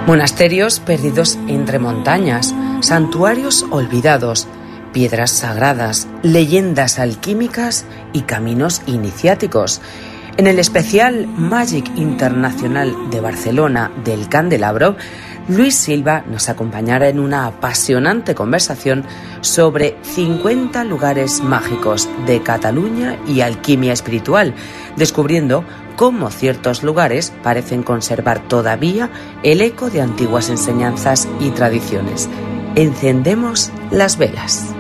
Monasterios perdidos entre montañas, santuarios olvidados, piedras sagradas, leyendas alquímicas y caminos iniciáticos. En el especial Magic Internacional de Barcelona del Candelabro, Luis Silva nos acompañará en una apasionante conversación sobre 50 lugares mágicos de Cataluña y alquimia espiritual, descubriendo cómo ciertos lugares parecen conservar todavía el eco de antiguas enseñanzas y tradiciones. Encendemos las velas.